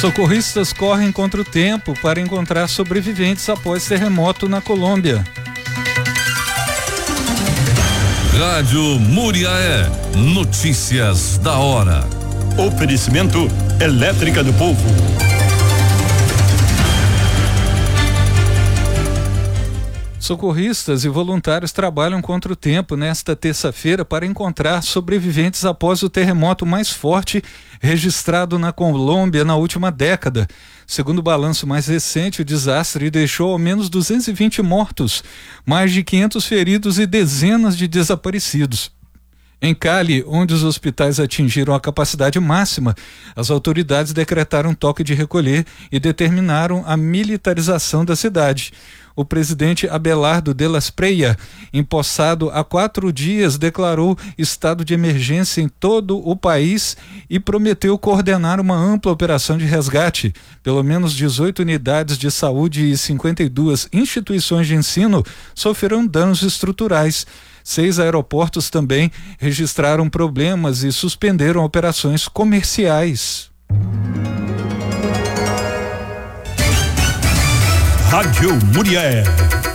Socorristas correm contra o tempo para encontrar sobreviventes após terremoto na Colômbia. Rádio Muriaé, notícias da hora. Oferecimento Elétrica do Povo. Socorristas e voluntários trabalham contra o tempo nesta terça-feira para encontrar sobreviventes após o terremoto mais forte registrado na Colômbia na última década. Segundo o balanço mais recente, o desastre deixou ao menos 220 mortos, mais de 500 feridos e dezenas de desaparecidos. Em Cali, onde os hospitais atingiram a capacidade máxima, as autoridades decretaram toque de recolher e determinaram a militarização da cidade. O presidente Abelardo de las Preia, empossado há 4 dias, declarou estado de emergência em todo o país e prometeu coordenar uma ampla operação de resgate. Pelo menos 18 unidades de saúde e 52 instituições de ensino sofreram danos estruturais. 6 aeroportos também registraram problemas e suspenderam operações comerciais. Rádio Muriaé.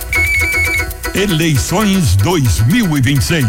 Eleições 2026.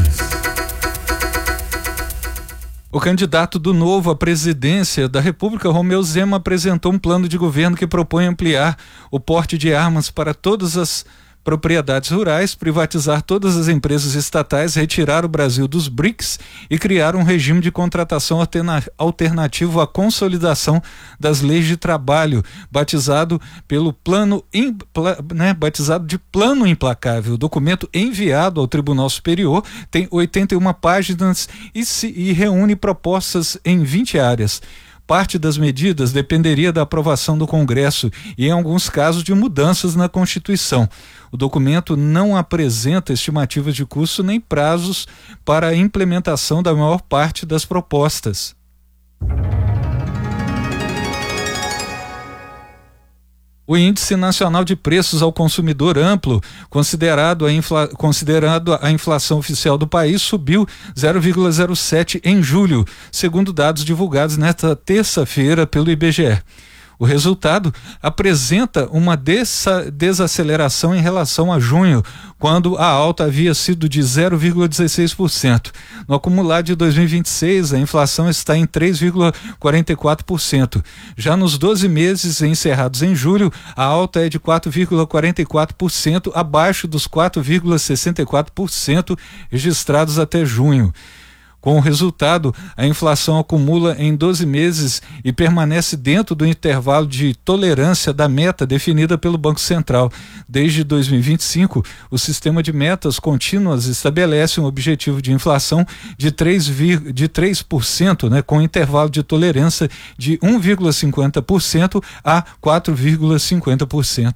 O candidato do Novo à presidência da República, Romeu Zema, apresentou um plano de governo que propõe ampliar o porte de armas para todas as propriedades rurais, privatizar todas as empresas estatais, retirar o Brasil dos BRICS e criar um regime de contratação alternativo à consolidação das leis de trabalho, batizado pelo batizado de Plano Implacável. O documento enviado ao Tribunal Superior tem 81 páginas e reúne propostas em 20 áreas. Parte das medidas dependeria da aprovação do Congresso e, em alguns casos, de mudanças na Constituição. O documento não apresenta estimativas de custo nem prazos para a implementação da maior parte das propostas. O Índice Nacional de Preços ao Consumidor Amplo, considerando a inflação oficial do país, subiu 0,07 em julho, segundo dados divulgados nesta terça-feira pelo IBGE. O resultado apresenta uma desaceleração em relação a junho, quando a alta havia sido de 0,16%. No acumulado de 2026, a inflação está em 3,44%. Já nos 12 meses encerrados em julho, a alta é de 4,44%, abaixo dos 4,64% registrados até junho. Com o resultado, a inflação acumula em 12 meses e permanece dentro do intervalo de tolerância da meta definida pelo Banco Central. Desde 2025, o sistema de metas contínuas estabelece um objetivo de inflação de 3%, com intervalo de tolerância de 1,50% a 4,50%.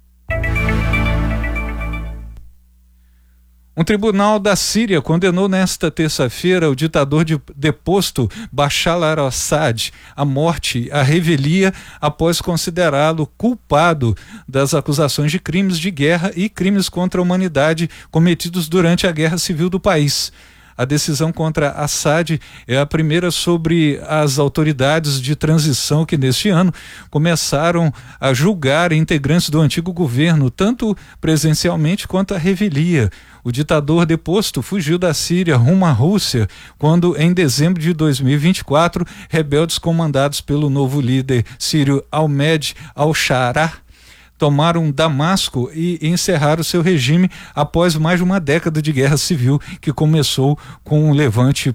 Um tribunal da Síria condenou nesta terça-feira o ditador deposto Bashar al-Assad à morte, à revelia, após considerá-lo culpado das acusações de crimes de guerra e crimes contra a humanidade cometidos durante a guerra civil do país. A decisão contra Assad é a primeira sobre as autoridades de transição que, neste ano, começaram a julgar integrantes do antigo governo, tanto presencialmente quanto à revelia. O ditador deposto fugiu da Síria rumo à Rússia, quando, em dezembro de 2024, rebeldes comandados pelo novo líder sírio Ahmed al-Sharaa tomaram Damasco e encerraram seu regime após mais de uma década de guerra civil que começou com um levante